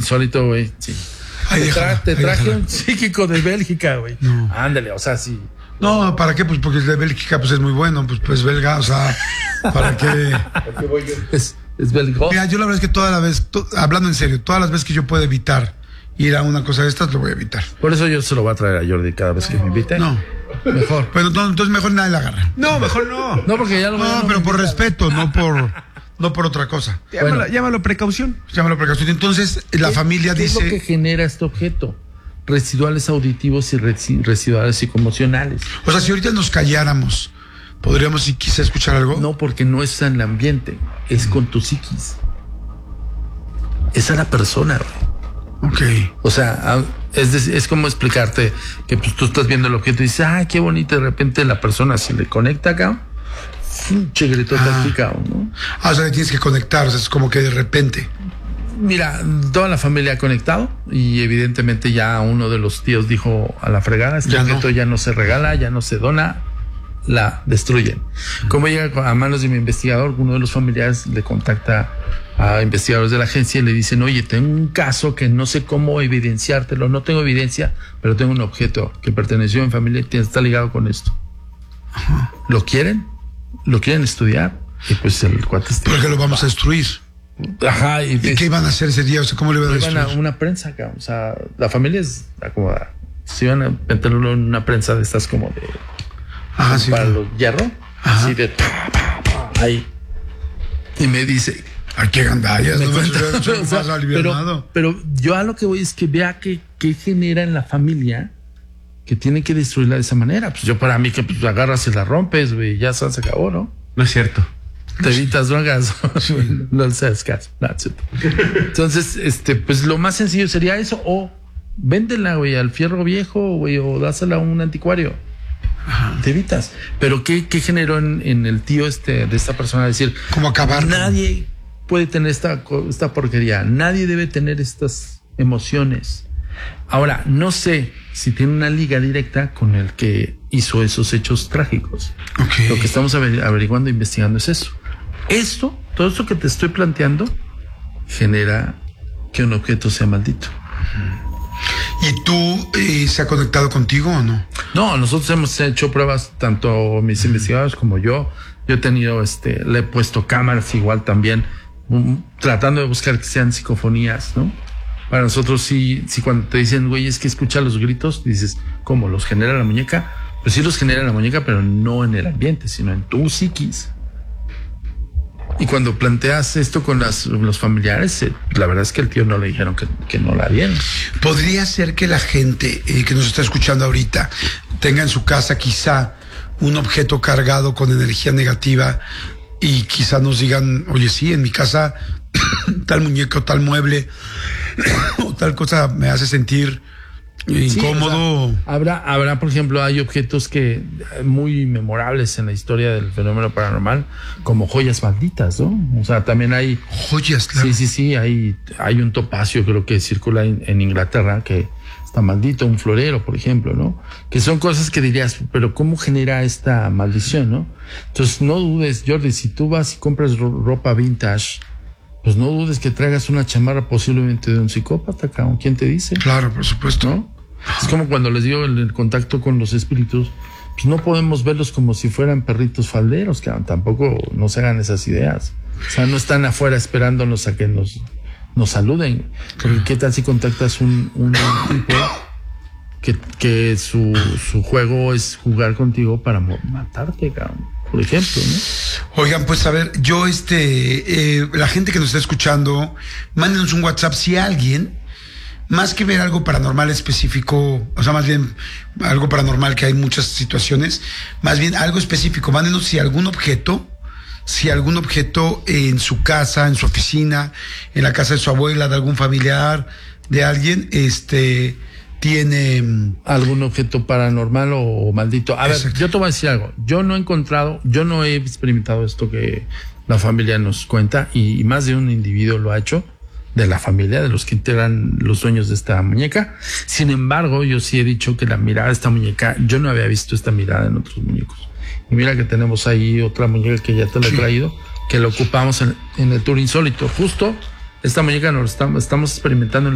insólito, güey, sí. Te traje un psíquico de Bélgica, güey. No. Ándale, o sea, sí. No, ¿para qué? Pues porque el de Bélgica pues es muy bueno, pues belga, o sea, ¿para qué? Es belga. Mira, yo la verdad es que toda la vez, hablando en serio, todas las veces que yo puedo evitar ir a una cosa de estas, lo voy a evitar. Por eso yo se lo voy a traer a Jordi cada vez que me invite. No. Mejor. Pero entonces mejor nadie la agarra. No, mejor no. No, porque ya lo No, pero por respeto, no por otra cosa. Llámalo precaución. Llámalo precaución. Entonces, la familia dice... ¿Qué es lo que genera este objeto? Residuales auditivos y residuales psicoemocionales. O sea, si ahorita nos calláramos, ¿podríamos si quizá escuchar algo? No, porque no es en el ambiente, es con tu psiquis. Esa es la persona, güey. Ok. O sea, es como explicarte que pues, tú estás viendo el objeto y dices, qué bonito, de repente la persona se le conecta acá, un grito táctica, ¿no? O sea, tienes que conectar, o sea, es como que de repente. Mira, toda la familia ha conectado y evidentemente ya uno de los tíos dijo a la fregada, este objeto ya no se regala, ya no se dona, la destruyen. Como llega a manos de mi investigador, uno de los familiares le contacta a investigadores de la agencia y le dicen, oye, tengo un caso que no sé cómo evidenciártelo, no tengo evidencia, pero tengo un objeto que perteneció a mi familia y está ligado con esto. Ajá. ¿Lo quieren? ¿Lo quieren estudiar? Y pues el cuate está... Porque lo vamos a destruir. Ajá. ¿Y qué iban a hacer ese día? O sea, ¿cómo le iban a destruir? Iban a una prensa acá, o sea, la familia es acomodada. Se iban a meterlo en una prensa de estas como de... Ajá, sí. Para los hierro. Ajá. Así de... ahí. Y me dice... ¿A qué gandallas? Pero yo a lo que voy es que vea qué genera en la familia que tiene que destruirla de esa manera. Pues yo para mí que pues agarras y la rompes, güey, ya se acabó, ¿no? No es cierto. Te evitas drogas. No seas caso. Entonces, pues lo más sencillo sería eso, o véndela, güey, al fierro viejo, güey, o dásela a un anticuario. Ajá. Te evitas. Pero ¿qué generó en el tío de esta persona? Decir, ¿cómo acabar? Nadie puede tener esta porquería. Nadie debe tener estas emociones. Ahora, no sé si tiene una liga directa con el que hizo esos hechos trágicos. Okay. Lo que estamos averiguando e investigando es eso. Todo esto que te estoy planteando, genera que un objeto sea maldito. ¿Y tú se ha conectado contigo o no? No, nosotros hemos hecho pruebas, tanto mis investigadores como yo. Yo he tenido, le he puesto cámaras igual también, tratando de buscar que sean psicofonías, ¿no? Para nosotros sí cuando te dicen, güey, es que escucha los gritos, dices, ¿cómo? ¿Los genera la muñeca? Pues sí los genera la muñeca, pero no en el ambiente, sino en tu psiquis. Y cuando planteas esto con los familiares, la verdad es que el tío no le dijeron que no la vieron. ¿Podría ser que la gente que nos está escuchando ahorita tenga en su casa quizá un objeto cargado con energía negativa y quizá nos digan, oye, sí, en mi casa tal muñeco, tal mueble o tal cosa me hace sentir incómodo? Sí, o sea, habrá, por ejemplo, hay objetos que muy memorables en la historia del fenómeno paranormal, como joyas malditas, ¿no? O sea, también hay joyas, claro. Sí, hay un topacio, creo que circula en Inglaterra, que está maldito, un florero, por ejemplo, ¿no? Que son cosas que dirías, pero ¿cómo genera esta maldición, no? Entonces, no dudes, Jordi, si tú vas y compras ropa vintage, pues no dudes que traigas una chamarra posiblemente de un psicópata, cabrón. ¿Quién te dice? Claro, por supuesto. ¿No? Es como cuando les digo el contacto con los espíritus, pues no podemos verlos como si fueran perritos falderos, cabrón. Tampoco nos hagan esas ideas. O sea, no están afuera esperándonos a que nos saluden. Porque ¿qué tal si contactas un tipo que su juego es jugar contigo para matarte, cabrón? Por ejemplo, ¿no? Oigan, pues a ver, yo la gente que nos está escuchando, mándenos un WhatsApp si alguien, más que ver algo paranormal específico, o sea, más bien algo paranormal, que hay muchas situaciones, más bien algo específico, mándenos si algún objeto en su casa, en su oficina, en la casa de su abuela, de algún familiar, de alguien, tiene algún objeto paranormal o maldito. A ver, yo te voy a decir algo. Yo no he experimentado esto que la familia nos cuenta, y más de un individuo lo ha hecho, de la familia, de los que integran los dueños de esta muñeca. Sin embargo, yo sí he dicho que la mirada de esta muñeca, yo no había visto esta mirada en otros muñecos. Y mira que tenemos ahí otra muñeca que ya te la he traído, que la ocupamos en el tour insólito. Justo esta muñeca nos estamos experimentando en